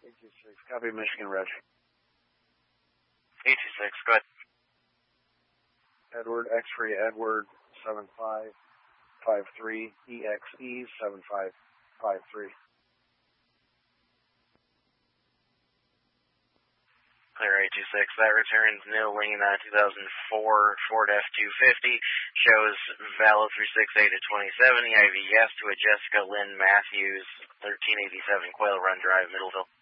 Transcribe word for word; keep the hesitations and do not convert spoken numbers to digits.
eight two six, copy Michigan Reg. eight two six, go ahead. Edward, X-ray Edward, seven five five three, E X E, seven five five three. Clear eight two six, that returns nil lane uh, two thousand four Ford F two fifty, shows valid three six eight to twenty-seven, E I V yes to a Jessica Lynn Matthews, thirteen eighty-seven Quail Run Drive, Middleville.